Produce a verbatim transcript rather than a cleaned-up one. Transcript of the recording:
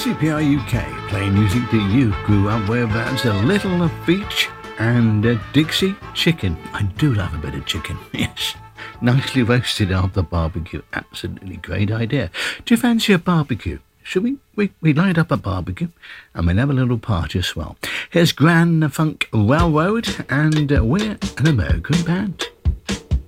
C P R U K, playing music that you grew up with. That's a Little Feach and a Dixie Chicken. I do love a bit of chicken, yes. Nicely roasted after barbecue. Absolutely great idea. Do you fancy a barbecue? Should we, we, we light up a barbecue and we'll have a little party as well. Here's Grand Funk Railroad and uh, we're an American band.